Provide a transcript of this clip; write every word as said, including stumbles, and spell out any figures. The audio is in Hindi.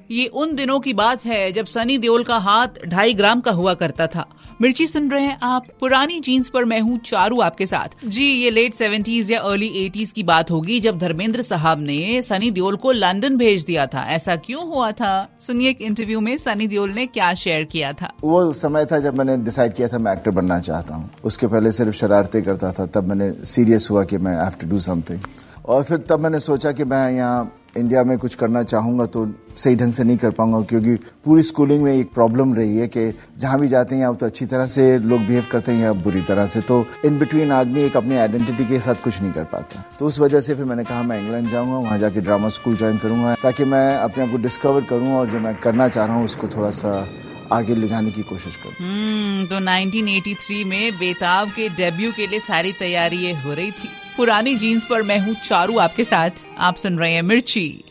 ये उन दिनों की बात है जब सनी देओल का हाथ ढाई ग्राम का हुआ करता था। मिर्ची सुन रहे हैं आप, पुरानी जीन्स पर मैं हूँ चारू आपके साथ। जी, ये लेट सेवेंटीज या अर्ली एटीज की बात होगी जब धर्मेंद्र साहब ने सनी देओल को लंदन भेज दिया था। ऐसा क्यों हुआ था? सुनिए एक इंटरव्यू में सनी देओल ने क्या शेयर किया था। वो समय था जब मैंने डिसाइड किया था मैं एक्टर बनना चाहता हूँ। उसके पहले सिर्फ शरारतें करता था, तब मैंने सीरियस हुआ कि मैं हैव टू डू समथिंग। और फिर तब मैंने सोचा कि मैं यहाँ इंडिया में कुछ करना चाहूंगा तो सही ढंग से नहीं कर पाऊंगा, क्योंकि पूरी स्कूलिंग में एक प्रॉब्लम रही है कि जहां भी जाते हैं यहाँ तो अच्छी तरह से लोग बिहेव करते हैं या बुरी तरह से, तो इन बिटवीन आदमी एक अपनी आइडेंटिटी के साथ कुछ नहीं कर पाता। तो उस वजह से फिर मैंने कहा मैं इंग्लैंड जाऊंगा, वहां जाके ड्रामा स्कूल ज्वाइन करूंगा ताकि मैं अपने आप को डिस्कवर करूँ और जो मैं करना चाह रहा हूँ उसको थोड़ा सा आगे ले जाने की कोशिश करूँ। hmm, तो नाइनटीन एटी थ्री में बेताब के डेब्यू के लिए सारी तैयारी हो रही थी। पुरानी जीन्स पर मैं हूँ चारू आपके साथ। आप सुन रहे हैं मिर्ची।